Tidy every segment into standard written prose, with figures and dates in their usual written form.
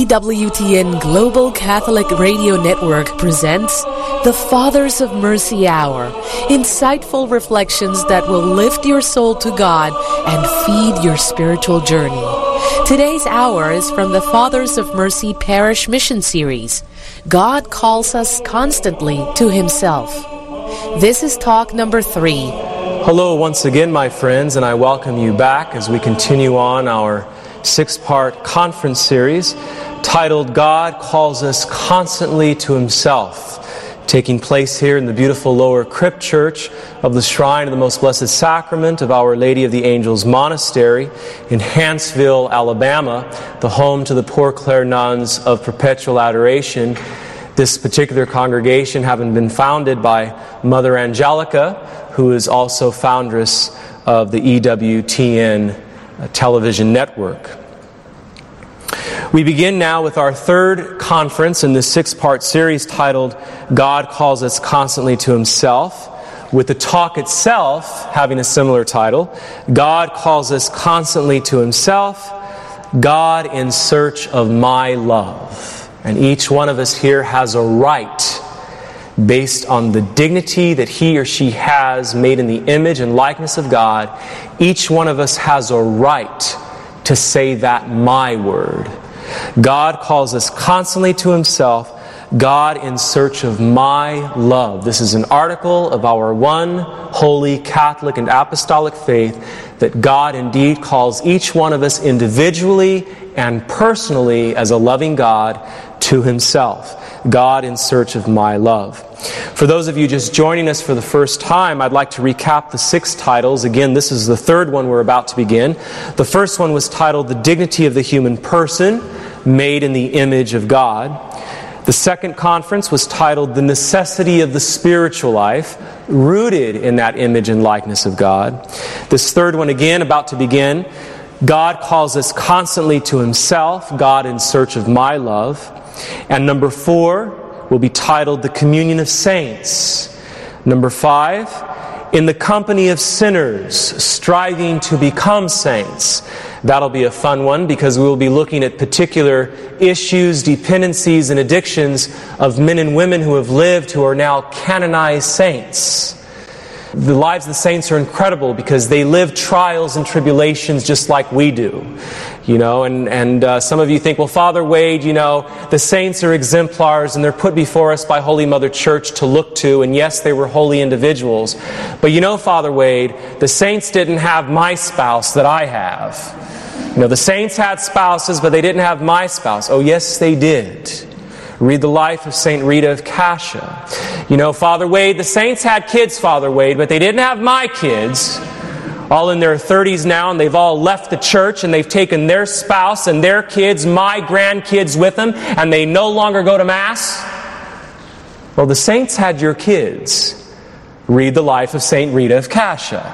EWTN Global Catholic Radio Network presents the Fathers of Mercy Hour, insightful reflections that will lift your soul to God and feed your spiritual journey. Today's hour is from the Fathers of Mercy Parish Mission Series, God Calls Us Constantly to Himself. This is talk number 3. Hello once again, my friends, and I welcome you back as we continue on our 6-part conference series titled God Calls Us Constantly to Himself, taking place here in the beautiful Lower Crypt Church of the Shrine of the Most Blessed Sacrament of Our Lady of the Angels Monastery in Hanceville, Alabama, the home to the Poor Clare Nuns of Perpetual Adoration. This particular congregation having been founded by Mother Angelica, who is also foundress of the EWTN television network. We begin now with our 3rd conference in this 6-part series titled God Calls Us Constantly to Himself, with the talk itself having a similar title, God Calls Us Constantly to Himself, God in Search of My Love. And each one of us here has a right, based on the dignity that he or she has, made in the image and likeness of God, each one of us has a right to say that my word. God calls us constantly to Himself, God in search of my love. This is an article of our one holy Catholic and apostolic faith, that God indeed calls each one of us individually and personally as a loving God to Himself. God in search of my love. For those of you just joining us for the first time, I'd like to recap the 6 titles. Again, this is the 3rd one we're about to begin. The first one was titled The Dignity of the Human Person, Made in the Image of God. The 2nd conference was titled The Necessity of the Spiritual Life, Rooted in that Image and Likeness of God. This 3rd one, again, about to begin, God Calls Us Constantly to Himself, God in Search of My Love. And number 4 will be titled The Communion of Saints. Number 5, In the Company of Sinners, Striving to Become Saints. That'll be a fun one because we will be looking at particular issues, dependencies, and addictions of men and women who have lived who are now canonized saints. The lives of the saints are incredible because they live trials and tribulations just like we do. You know, and some of you think, well, Father Wade, you know, the saints are exemplars and they're put before us by Holy Mother Church to look to, and yes, they were holy individuals. But you know, Father Wade, the saints didn't have my spouse that I have. You know, the saints had spouses, but they didn't have my spouse. Oh, yes, they did. Read the life of St. Rita of Cascia. You know, Father Wade, the saints had kids, Father Wade, but they didn't have my kids. All in their 30s now, and they've all left the church, and they've taken their spouse and their kids, my grandkids, with them, and they no longer go to Mass. Well, the saints had your kids. Read the life of St. Rita of Cascia.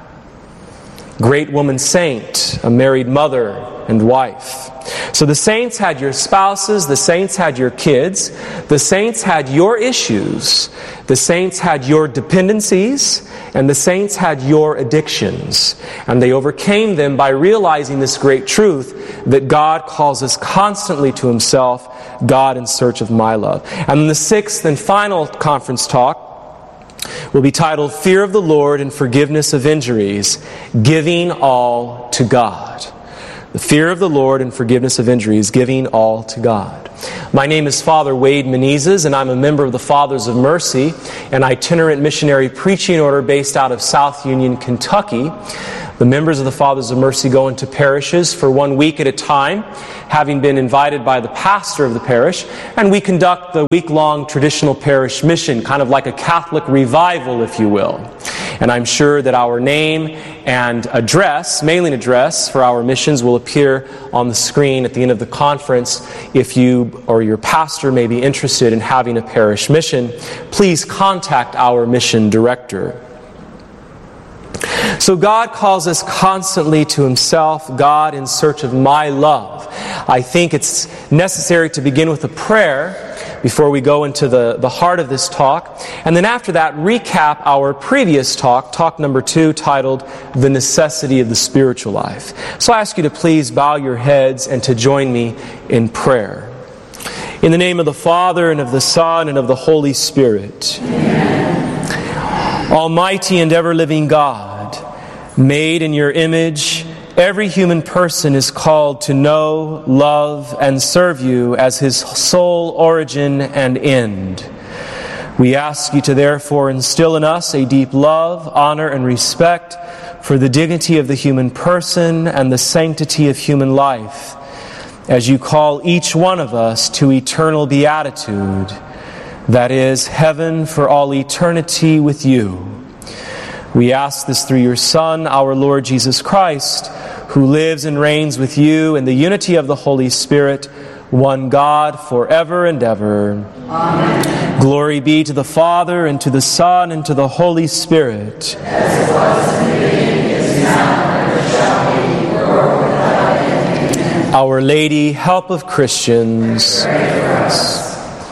Great woman saint, a married mother and wife. So the saints had your spouses, the saints had your kids, the saints had your issues, the saints had your dependencies, and the saints had your addictions. And they overcame them by realizing this great truth that God calls us constantly to Himself, God in search of my love. And the 6th and final conference talk will be titled Fear of the Lord and Forgiveness of Injuries, Giving All to God. The fear of the Lord and forgiveness of injuries, giving all to God. My name is Father Wade Menezes, and I'm a member of the Fathers of Mercy, an itinerant missionary preaching order based out of South Union, Kentucky. The members of the Fathers of Mercy go into parishes for 1 week at a time, having been invited by the pastor of the parish, and we conduct the week-long traditional parish mission, kind of like a Catholic revival, if you will. And I'm sure that our name and address, mailing address for our missions will appear on the screen at the end of the conference. If you or your pastor may be interested in having a parish mission, please contact our mission director. So God calls us constantly to Himself, God in search of my love. I think it's necessary to begin with a prayer before we go into the heart of this talk. And then after that, recap our previous talk number 2, titled The Necessity of the Spiritual Life. So I ask you to please bow your heads and to join me in prayer. In the name of the Father, and of the Son, and of the Holy Spirit. Amen. Almighty and ever-living God, made in your image, every human person is called to know, love, and serve you as his sole origin and end. We ask you to therefore instill in us a deep love, honor, and respect for the dignity of the human person and the sanctity of human life, as you call each one of us to eternal beatitude, that is, heaven for all eternity with you. We ask this through your Son, our Lord Jesus Christ, who lives and reigns with you in the unity of the Holy Spirit, one God, forever and ever. Amen. Glory be to the Father, and to the Son, and to the Holy Spirit. As it was in the beginning, is now, and ever shall be, world without end. Our Lady, help of Christians. Pray for us.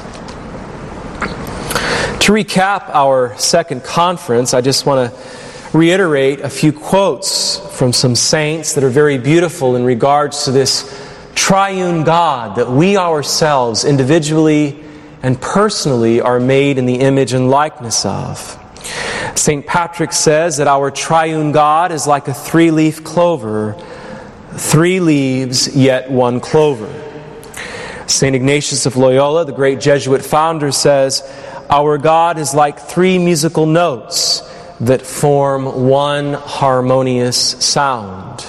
To recap our second conference, I just want to reiterate a few quotes from some saints that are very beautiful in regards to this triune God that we ourselves individually and personally are made in the image and likeness of. St. Patrick says that our triune God is like a 3-leaf clover, 3 leaves yet 1 clover. St. Ignatius of Loyola, the great Jesuit founder, says, our God is like 3 musical notes that form one harmonious sound.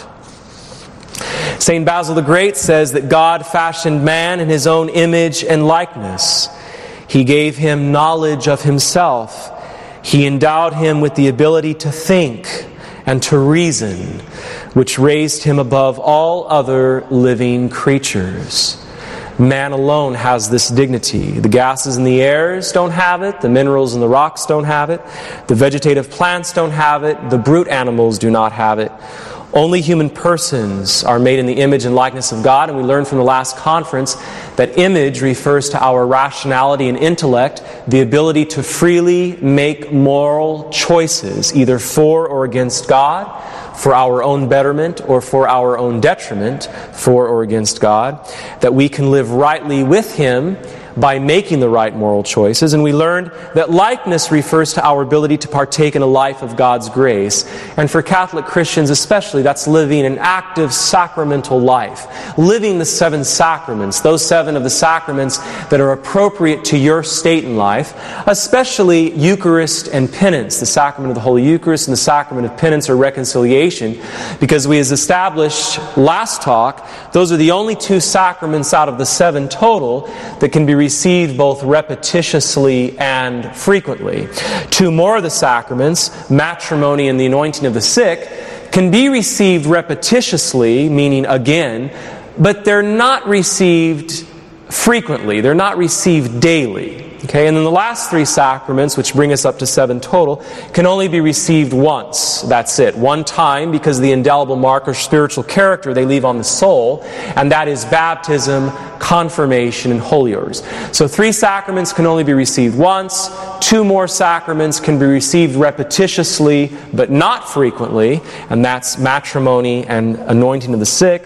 St. Basil the Great says that God fashioned man in his own image and likeness. He gave him knowledge of himself. He endowed him with the ability to think and to reason, which raised him above all other living creatures. Man alone has this dignity. The gases in the airs don't have it. The minerals in the rocks don't have it. The vegetative plants don't have it. The brute animals do not have it. Only human persons are made in the image and likeness of God, and we learned from the last conference that image refers to our rationality and intellect, the ability to freely make moral choices, either for or against God, for our own betterment or for our own detriment, for or against God, that we can live rightly with Him by making the right moral choices. And we learned that likeness refers to our ability to partake in a life of God's grace. And for Catholic Christians especially, that's living an active sacramental life. Living the 7 sacraments, those 7 of the sacraments that are appropriate to your state in life, especially Eucharist and penance, the sacrament of the Holy Eucharist and the sacrament of penance or reconciliation, because we, as established last talk, those are the only 2 sacraments out of the 7 total that can be received both repetitiously and frequently. 2 more of the sacraments, matrimony and the anointing of the sick, can be received repetitiously, meaning again, but they're not received frequently. They're not received daily. Okay, and then the last 3 sacraments, which bring us up to 7 total, can only be received once. That's it. One time, because of the indelible mark of spiritual character they leave on the soul, and that is baptism, confirmation, and holy orders. So 3 sacraments can only be received once. 2 more sacraments can be received repetitiously, but not frequently, and that's matrimony and anointing of the sick.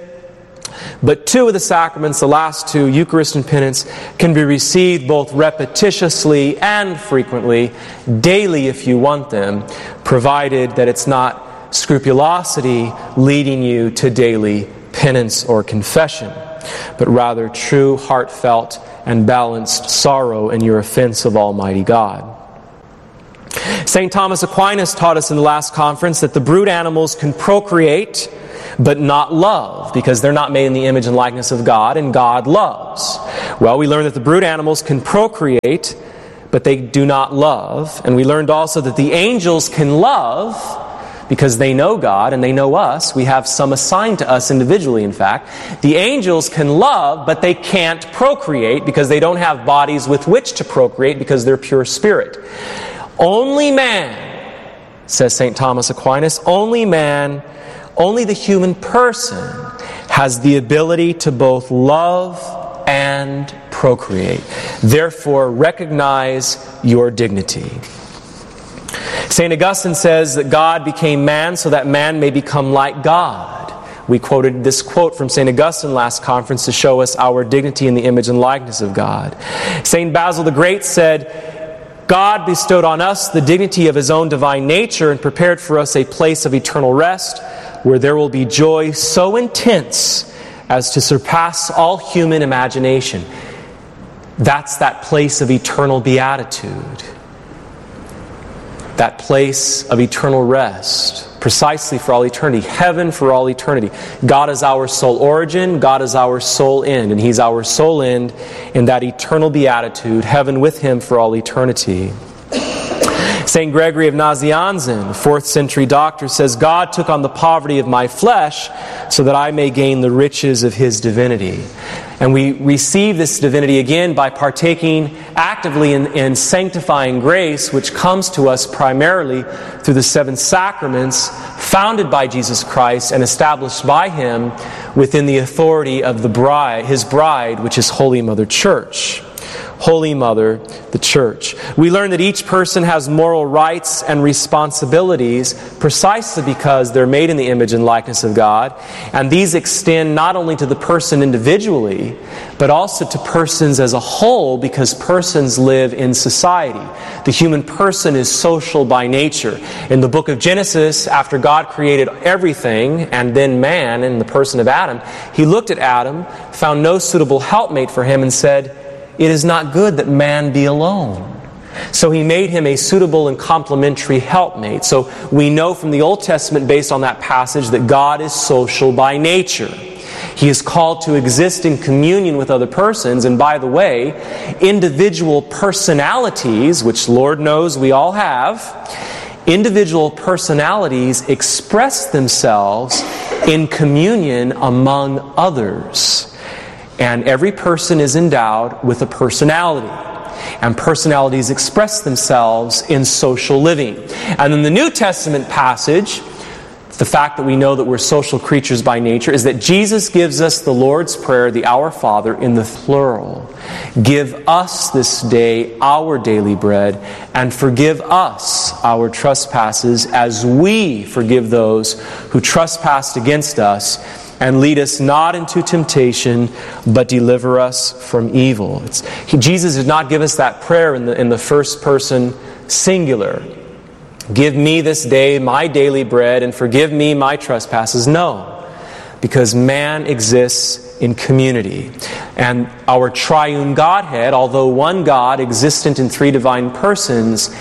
But 2 of the sacraments, the last 2, Eucharist and penance, can be received both repetitiously and frequently, daily if you want them, provided that it's not scrupulosity leading you to daily penance or confession, but rather true, heartfelt, and balanced sorrow in your offense of Almighty God. St. Thomas Aquinas taught us in the last conference that the brute animals can procreate but not love, because they're not made in the image and likeness of God, and God loves. Well, we learned that the brute animals can procreate, but they do not love. And we learned also that the angels can love, because they know God and they know us. We have some assigned to us individually, in fact. The angels can love, but they can't procreate, because they don't have bodies with which to procreate, because they're pure spirit. Only man, says St. Thomas Aquinas, only man, only the human person has the ability to both love and procreate. Therefore, recognize your dignity. St. Augustine says that God became man so that man may become like God. We quoted this quote from St. Augustine last conference to show us our dignity in the image and likeness of God. St. Basil the Great said, God bestowed on us the dignity of His own divine nature and prepared for us a place of eternal rest where there will be joy so intense as to surpass all human imagination. That's that place of eternal beatitude. That place of eternal rest. Precisely for all eternity. Heaven for all eternity. God is our sole origin. God is our sole end. And He's our sole end in that eternal beatitude. Heaven with Him for all eternity. St. Gregory of Nazianzen, 4th century doctor, says, God took on the poverty of my flesh so that I may gain the riches of His divinity. And we receive this divinity again by partaking actively in sanctifying grace, which comes to us primarily through the 7 sacraments founded by Jesus Christ and established by Him within the authority of the bride, His bride, which is Holy Mother Church. Holy Mother, the Church. We learn that each person has moral rights and responsibilities precisely because they're made in the image and likeness of God. And these extend not only to the person individually, but also to persons as a whole, because persons live in society. The human person is social by nature. In the book of Genesis, after God created everything, and then man in the person of Adam, He looked at Adam, found no suitable helpmate for him, and said, it is not good that man be alone. So He made him a suitable and complementary helpmate. So we know from the Old Testament, based on that passage, that God is social by nature. He is called to exist in communion with other persons. And by the way, individual personalities, which Lord knows we all have, individual personalities express themselves in communion among others. And every person is endowed with a personality. And personalities express themselves in social living. And in the New Testament passage, the fact that we know that we're social creatures by nature is that Jesus gives us the Lord's Prayer, the Our Father, in the plural. Give us this day our daily bread, and forgive us our trespasses as we forgive those who trespass against us. And lead us not into temptation, but deliver us from evil. Jesus did not give us that prayer in the first person singular. Give me this day my daily bread and forgive me my trespasses. No, because man exists in community. And our triune Godhead, although one God existent in 3 divine persons,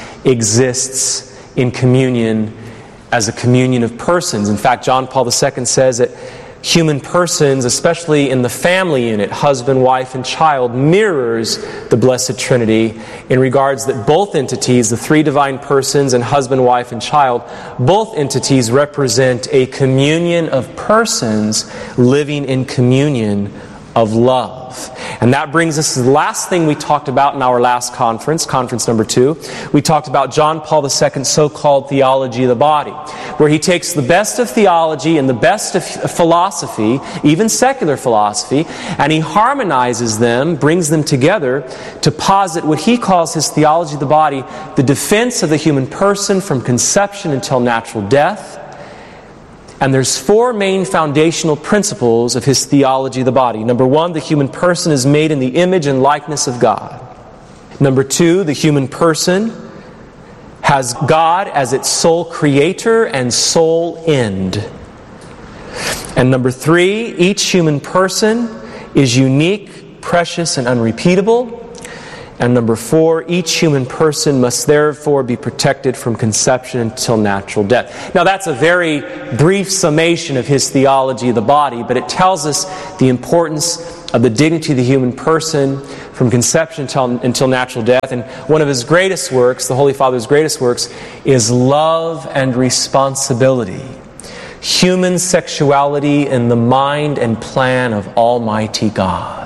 exists in communion as a communion of persons. In fact, John Paul II says that human persons, especially in the family unit, husband, wife, and child, mirrors the Blessed Trinity in regards that both entities, the 3 divine persons and husband, wife, and child, both entities represent a communion of persons living in communion of love. And that brings us to the last thing we talked about in our last conference, conference number 2. We talked about John Paul II's so-called theology of the body, where he takes the best of theology and the best of philosophy, even secular philosophy, and he harmonizes them, brings them together to posit what he calls his theology of the body, the defense of the human person from conception until natural death. And there's 4 main foundational principles of his theology of the body. Number 1, the human person is made in the image and likeness of God. Number 2, the human person has God as its sole creator and sole end. And number 3, each human person is unique, precious, and unrepeatable. And number 4, each human person must therefore be protected from conception until natural death. Now that's a very brief summation of his theology of the body, but it tells us the importance of the dignity of the human person from conception until natural death. And one of his greatest works, the Holy Father's greatest works, is Love and Responsibility. Human sexuality in the mind and plan of Almighty God.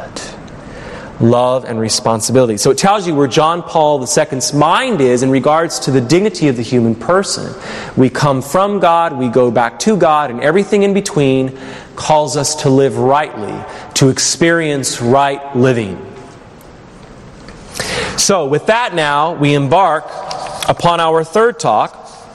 Love and responsibility. So it tells you where John Paul II's mind is in regards to the dignity of the human person. We come from God, we go back to God, and everything in between calls us to live rightly, to experience right living. So with that now, we embark upon our third talk.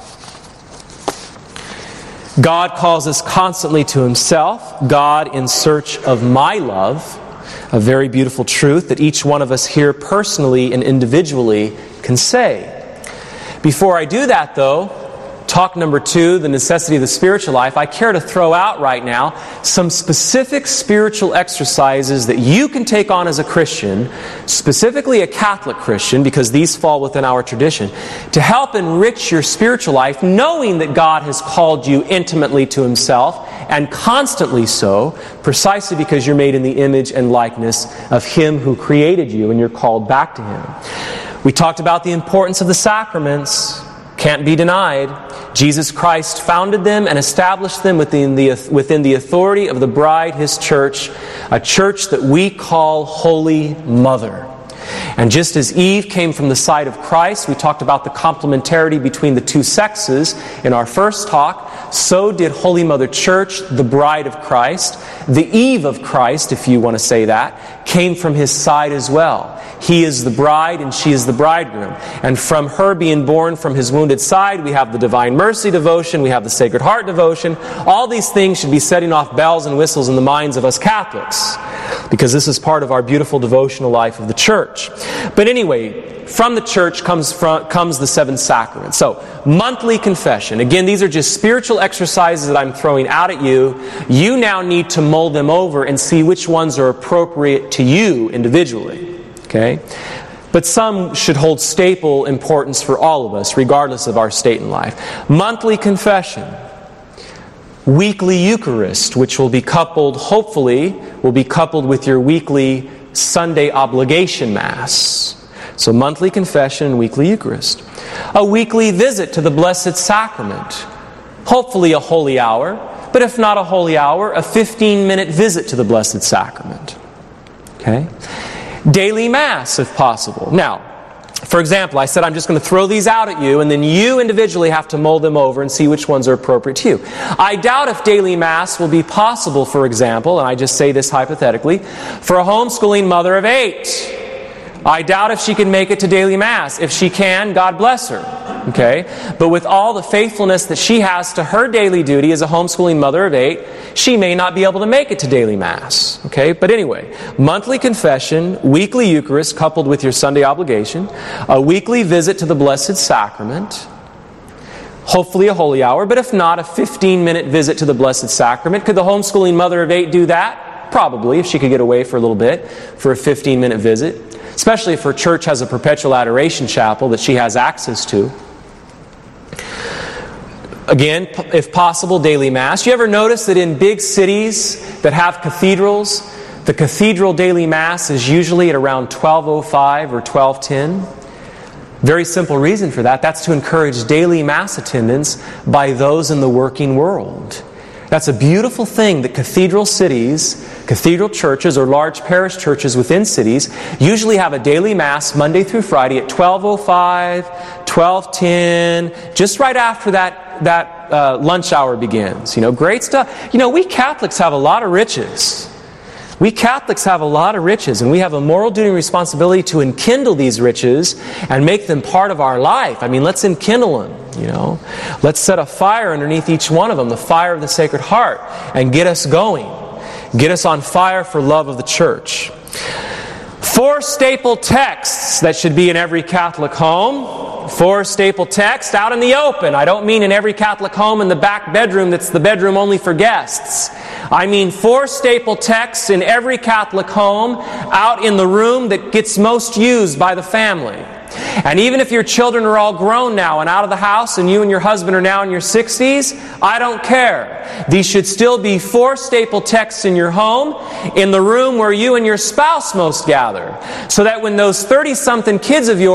God calls us constantly to Himself. God in search of my love. A very beautiful truth that each one of us here personally and individually can say. Before I do that though, talk number 2, the necessity of the spiritual life, I care to throw out right now some specific spiritual exercises that you can take on as a Christian, specifically a Catholic Christian, because these fall within our tradition, to help enrich your spiritual life, knowing that God has called you intimately to Himself, and constantly so, precisely because you're made in the image and likeness of Him who created you, and you're called back to Him. We talked about the importance of the sacraments. Can't be denied. Jesus Christ founded them and established them within the authority of the bride, His church, a church that we call Holy Mother. And just as Eve came from the side of Christ, we talked about the complementarity between the two sexes in our first talk, so did Holy Mother Church, the bride of Christ. The Eve of Christ, if you want to say that, came from His side as well. He is the bride and she is the bridegroom. And from her being born from His wounded side, we have the Divine Mercy devotion, we have the Sacred Heart devotion. All these things should be setting off bells and whistles in the minds of us Catholics, because this is part of our beautiful devotional life of the Church. But anyway, from the Church comes the 7 sacraments. So, monthly confession. Again, these are just spiritual exercises that I'm throwing out at you. You now need to mull them over and see which ones are appropriate to you individually. Okay? But some should hold staple importance for all of us, regardless of our state in life. Monthly confession. Weekly Eucharist, which will be coupled, hopefully, with your weekly Sunday obligation Mass. So monthly confession and weekly Eucharist. A weekly visit to the Blessed Sacrament. Hopefully a holy hour, but if not a holy hour, a 15-minute visit to the Blessed Sacrament. Okay? Daily Mass, if possible. Now, for example, I said I'm just going to throw these out at you, and then you individually have to mull them over and see which ones are appropriate to you. I doubt if daily Mass will be possible, for example, and I just say this hypothetically, for a homeschooling mother of 8. I doubt if she can make it to daily Mass. If she can, God bless her. Okay? But with all the faithfulness that she has to her daily duty as a homeschooling mother of 8, she may not be able to make it to daily Mass. Okay? But anyway, monthly confession, weekly Eucharist coupled with your Sunday obligation, a weekly visit to the Blessed Sacrament, hopefully a holy hour, but if not, a 15-minute visit to the Blessed Sacrament. Could the homeschooling mother of 8 do that? Probably, if she could get away for a little bit for a 15-minute visit. Especially if her church has a perpetual adoration chapel that she has access to. Again, if possible, daily Mass. You ever notice that in big cities that have cathedrals, the cathedral daily Mass is usually at around 12:05 or 12:10? Very simple reason for that. That's to encourage daily Mass attendance by those in the working world. That's a beautiful thing that cathedral cities, cathedral churches, or large parish churches within cities usually have a daily Mass Monday through Friday at 12:05, 12:10, just right after that lunch hour begins. Great stuff. We Catholics have a lot of riches. We Catholics have a lot of riches, and we have a moral duty and responsibility to enkindle these riches and make them part of our life. Let's enkindle them, Let's set a fire underneath each one of them, the fire of the Sacred Heart, and get us going. Get us on fire for love of the Church. 4 staple texts that should be in every Catholic home. 4 staple texts out in the open. I don't mean in every Catholic home in the back bedroom that's the bedroom only for guests. I mean 4 staple texts in every Catholic home out in the room that gets most used by the family. And even if your children are all grown now and out of the house and you and your husband are now in your 60s, I don't care. These should still be 4 staple texts in your home, in the room where you and your spouse most gather, so that when those 30-something kids of yours